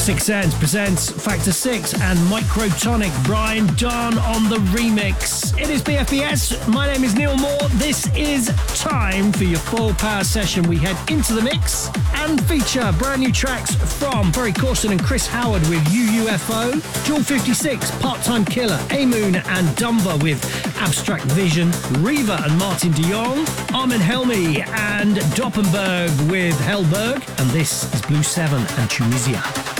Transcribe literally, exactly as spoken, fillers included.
Six Sense presents Factor six and Microtonic, Brian Dunn on the remix. It is B F B S. My name is Neil Moore. This is time for your full power session. We head into the mix and feature brand new tracks from Ferry Corsten and Chris Howard with U U F O, Jewel fifty-six, Part-Time Killer, A-Moon and Dumba with Abstract Vision, Reva and Martin de Jong, Armin Helmi and Doppenberg with Hellberg, and this is Blue seven and Tunisia.